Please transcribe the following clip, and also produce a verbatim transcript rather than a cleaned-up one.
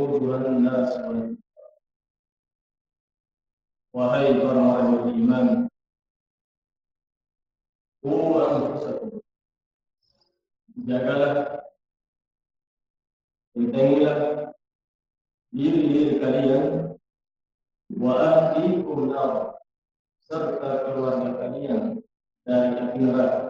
ayuhan nas wahai orang-orang yang beriman, qu anfusakum, jagalah, bentengilah diri-diri kalian, wa ahlikum nar, serta keluarga kalian dari api neraka.